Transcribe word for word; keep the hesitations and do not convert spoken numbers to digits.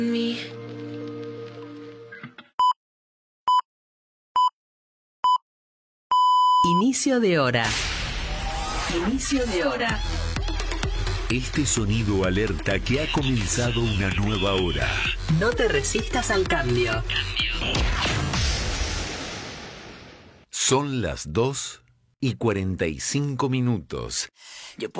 Me. Inicio de hora. Inicio de hora. Este sonido alerta que ha comenzado una nueva hora. No te resistas al cambio. Son las dos y cuarenta y cinco minutos. Yo